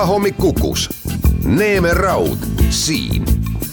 Hommik Kukus. Neeme Raud siin.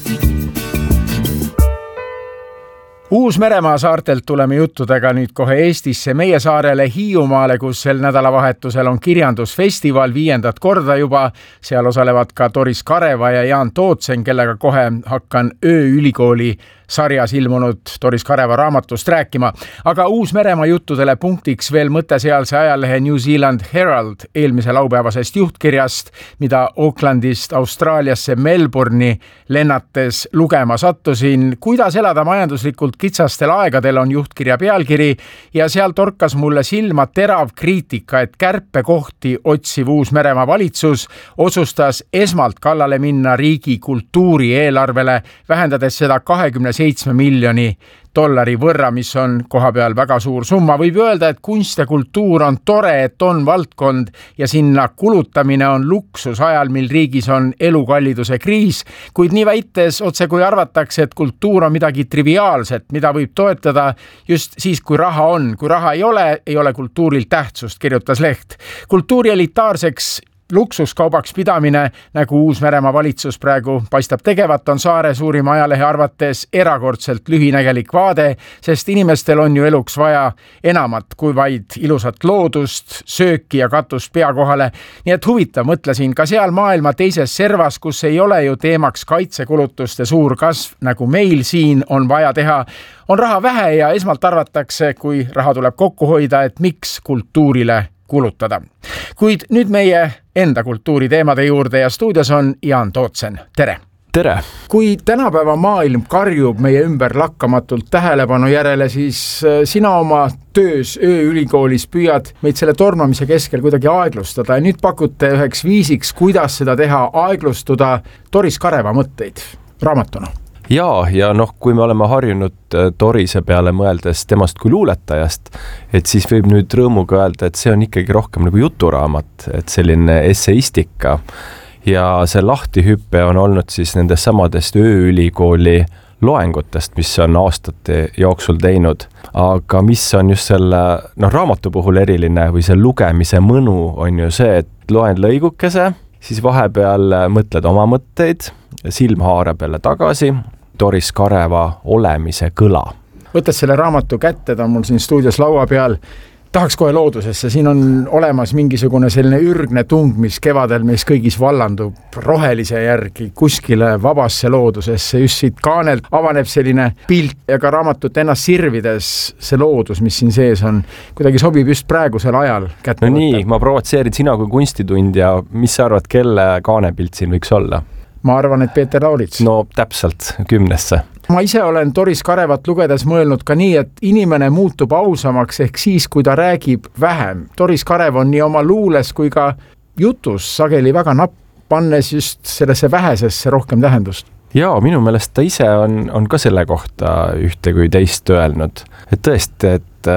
Uus-Meremaa saartelt tuleme juttudega nüüd kohe Eestisse, meie saarele Hiiumaale, kus sel nädalavahetusel on kirjandusfestival 5. korda juba. Seal osalevad ka Doris Kareva ja Jaan Tootsen, kellega kohe hakkan ööülikooli sarjas ilmunud Doris Kareva raamatust rääkima. Aga Uus-Meremaa juttudele punktiks veel mõte sealse ajalehe New Zealand Herald eelmise laupäevasest juhtkirjast, mida Aucklandist Austraaliasse Melbourne'i lennates lugema sattusin. Kuidas elada majanduslikult kitsastel aegadel on juhtkirja pealkiri ja seal torkas mulle silma terav kriitika, et kärpekohti otsiv Uus-Meremaa valitsus otsustas esmalt kallale minna riigi kultuurieelarvele, vähendades seda 27 miljoni dollari võrra, mis on koha peal väga suur summa. Võib öelda, et kunst ja kultuur on tore, et on valdkond ja sinna kulutamine on luksus ajal, mil riigis on elukalliduse kriis, kuid nii väites otse kui arvatakse, et kultuur on midagi triviaalset, mida võib toetada just siis, kui raha on. Kui raha ei ole kultuuril tähtsust, kirjutas leht. Kultuuri elitaarseks luksuskaubaks pidamine, nagu Uus-Meremaa valitsus praegu paistab tegevat, on saare suurima ajalehe arvates erakordselt lühinägelik vaade, sest inimestel on ju eluks vaja enamat kui vaid ilusat loodust, sööki ja katust pea kohale. Nii et huvitav, mõtlesin, ka seal maailma teises servas, kus ei ole ju teemaks kaitsekulutuste suur kasv, nagu meil siin on vaja teha, on raha vähe ja esmalt arvatakse, kui raha tuleb kokku hoida, et miks kultuurile kulutada. Kuid nüüd meie enda kultuuriteemade juurde ja stuudios on Jaan Tootsen. Tere! Tere! Kui tänapäeva maailm karjub meie ümber lakkamatult tähelepanu järele, siis sina oma töös ööülikoolis püüad meid selle tormamise keskel kuidagi aeglustada ja nüüd pakute üheks viisiks, kuidas seda teha, aeglustuda Doris Kareva mõtteid raamatuna. Ja kui me oleme harjunud Dorise peale mõeldes temast kui luuletajast, et siis võib nüüd rõõmuga öelda, et see on ikkagi rohkem nagu juturaamat, et selline esseistika. Ja see lahtihüppe on olnud siis nendest samadest ööülikooli loengutest, mis on aastate jooksul teinud. Aga mis on just selle raamatu puhul eriline või see lugemise mõnu on ju see, et loen lõigukese, siis vahepeal mõtled oma mõtteid, silm haarab jälle tagasi, Doris Kareva olemise kõla. Võttes selle raamatu kätte, ta on mul siin stuudios laua peal, tahaks kohe loodusesse. Siin on olemas mingisugune selline ürgne tung, mis kevadel meis kõigis vallandub rohelise järgi kuskile vabasse loodusesse. Just siit kaanelt avaneb selline pilt ja ka raamatut ennast sirvides see loodus, mis siin sees on, kuidagi sobib just praegusel ajal kätte võtta. No nii, ma provotseerin sina kui kunstitundja. Mis sa arvad, kelle kaanepilt siin võiks olla? Ma arvan, et Peeter Laurits. No täpselt 10. Ma ise olen Doris Karevat lugedes mõelnud ka nii, et inimene muutub ausamaks ehk siis, kui ta räägib vähem. Doris Karev on nii oma luules kui ka jutus sageli väga napp, pannes just sellesse vähesesse rohkem tähendust. Ja minu meelest ta ise on ka selle kohta ühte kui teist öelnud. Et tõesti,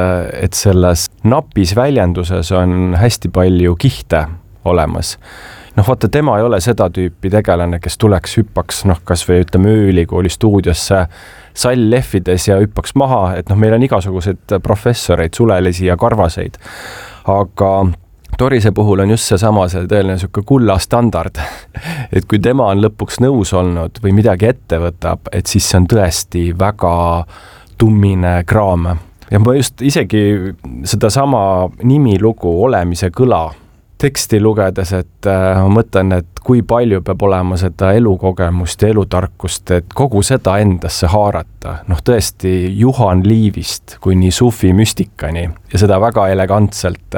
et selles napis väljenduses on hästi palju kihte olemas. Vaata, tema ei ole seda tüüpi tegelane, kes tuleks hüppaks, kas või ütleme ööülikooli stuudiosse sall lehvides ja hüppaks maha, et meil on igasugused professoreid, sulelisi ja karvaseid. Aga Dorise puhul on just seesama see tõeline selline kulla standard, et kui tema on lõpuks nõus olnud või midagi ette võtab, et siis see on tõesti väga tummine kraam. Ja ma just isegi sedasama nimilugu olemise kõla teksti lugedes, et ma mõtlen, et kui palju peab olema seda elukogemust ja elutarkust, et kogu seda endasse haarata. Tõesti Juhan Liivist kuni Sufi müstikani ja seda väga elegantselt.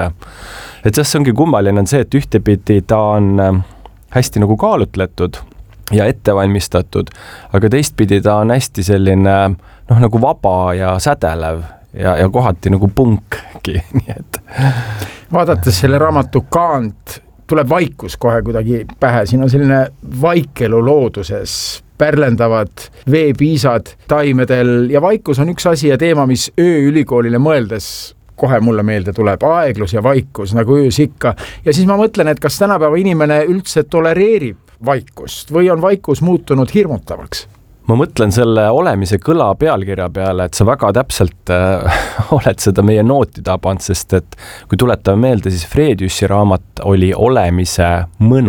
Et see ongi kummaline on see, et ühtepidi ta on hästi nagu kaalutletud ja ettevalmistatud, aga teistpidi ta on hästi selline nagu vaba ja sädelev ja kohati nagu punkki, nii et vaadates selle raamatu kaant, tuleb vaikus kohe kuidagi pähe. Siin on selline vaikelu looduses, pärlendavad veepiisad taimedel ja vaikus on üks asi ja teema, mis ööülikoolile mõeldes kohe mulle meelde tuleb. Aeglus ja vaikus, nagu öös ikka. Ja siis ma mõtlen, et kas tänapäeva inimene üldse tolereerib vaikust või on vaikus muutunud hirmutavaks? Ma mõtlen selle olemise kõla pealkirja peale, et sa väga täpselt oled seda meie nooti tabanud, sest et kui tuletame meelde, siis Frediusi raamat oli olemise mõnu.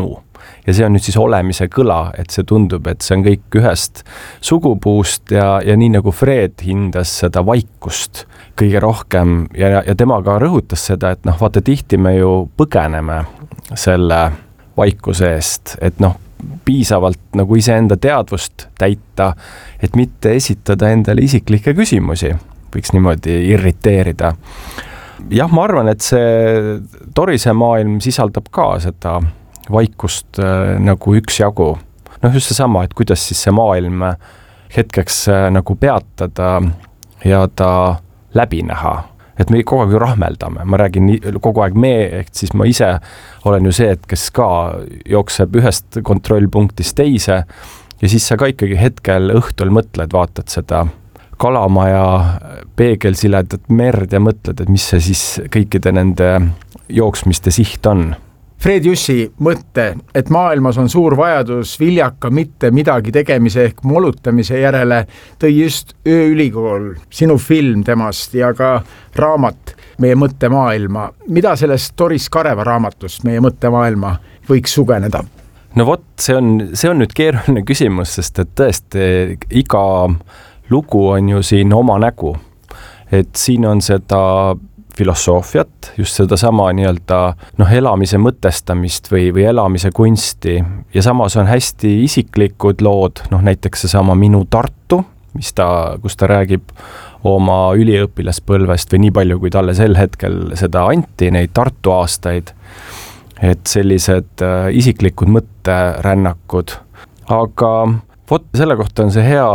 ja see on nüüd siis olemise kõla, et see tundub, et see on kõik ühest sugupuust ja nii nagu Fred hindas seda vaikust kõige rohkem ja tema ka rõhutas seda, et noh, vaata tihti me ju põgeneme selle vaikuse eest, et noh, piisavalt nagu iseenda teadvust täita, et mitte esitada endale isiklikke küsimusi, võiks niimoodi irriteerida. Jah, ma arvan, et see Torise maailm sisaldab ka seda vaikust nagu üksjagu. Noh, just seesama, et kuidas siis see maailm hetkeks nagu peatada ja ta läbi näha. Et me kogu aeg ju rahmeldame, ma räägin kogu aeg ehk siis ma ise olen ju see, et kes ka jookseb ühest kontrollpunktist teise ja siis sa ka ikkagi hetkel õhtul mõtled, vaatad seda kalamaja peegelsiledat merd ja mõtled, et mis see siis kõikide nende jooksmiste siht on. Fred Jussi mõtte, et maailmas on suur vajadus viljaka mitte midagi tegemise ehk molutamise järele, tõi just Ööülikool, sinu film temast ja ka raamat Meie mõttemaailma. Mida sellest Doris Kareva raamatust Meie mõttemaailma võiks sugeneda? No vot, see on nüüd keeruline küsimus, sest et tõesti iga lugu on ju siin oma nägu. Et siin on seda filosoofiat, just seda sama nii-öelda elamise mõtestamist või elamise kunsti ja samas on hästi isiklikud lood, näiteks seesama Minu Tartu, kus ta räägib oma üliõpilaspõlvest või nii palju, kui talle sel hetkel seda anti, neid Tartu aastaid, et sellised isiklikud mõtterännakud. Aga vot selle kohta on see hea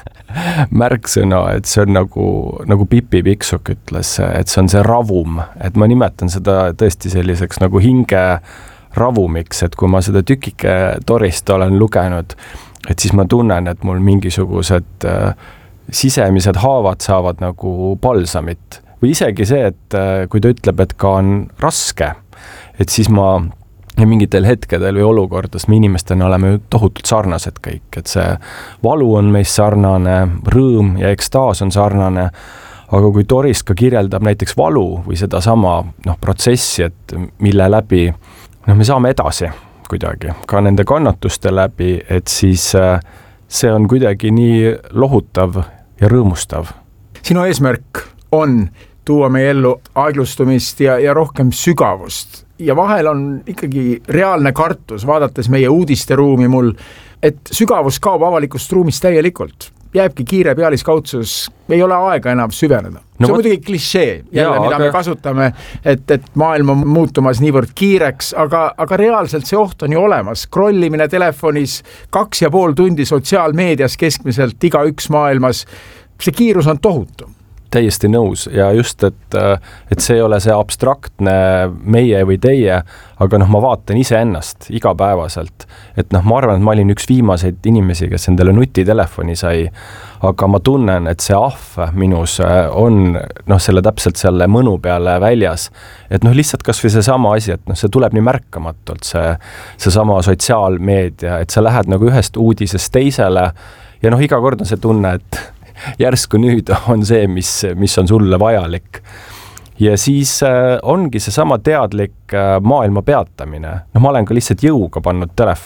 märksõna, et see on nagu Pipi Pikksukk ütles, et see on see ravum, et ma nimetan seda tõesti selliseks nagu hinge ravumiks, et kui ma seda tükike Dorist olen lugenud, et siis ma tunnen, et mul mingisugused sisemised haavad saavad nagu palsamit või isegi see, et kui ta ütleb, et ka on raske, et siis ma ja mingitel hetkedel või olukordades me inimestena oleme ju tohutult sarnased kõik, et see valu on meist sarnane, rõõm ja ekstaas on sarnane, aga kui Doris ka kirjeldab näiteks valu või seda sama protsessi, et mille läbi me saame edasi kuidagi, ka nende kannatuste läbi, et siis see on kuidagi nii lohutav ja rõõmustav. Sinu eesmärk on tuua meie ellu aeglustumist ja rohkem sügavust. Ja vahel on ikkagi reaalne kartus, vaadates meie uudisteruumi mul, et sügavus kaob avalikust ruumist täielikult. Jääbki kiire pealiskaudsus, ei ole aega enam süveneda. See on muidugi klišee, mida me kasutame, et maailm on muutumas niivõrd kiireks, aga reaalselt see oht on ju olemas. Scrollimine telefonis, 2,5 tundi sotsiaalmeedias keskmiselt igaüks maailmas, see kiirus on tohutu. Täiesti nõus ja just, et see ei ole see abstraktne meie või teie, aga ma vaatan iseennast igapäevaselt, et ma arvan, et ma olin üks viimaseid inimesi, kes endale nutitelefoni sai, aga ma tunnen, et see ahv minus on selle täpselt selle mõnu peale väljas, et lihtsalt kas või see sama asi, et see tuleb nii märkamatult, see sama sotsiaalmeedia, et sa lähed nagu ühest uudisest teisele ja iga kord on see tunne, et järsku nüüd on see, mis on sulle vajalik. Ja siis ongi see sama teadlik maailma peatamine. Ma olen ka lihtsalt jõuga pannud telefoni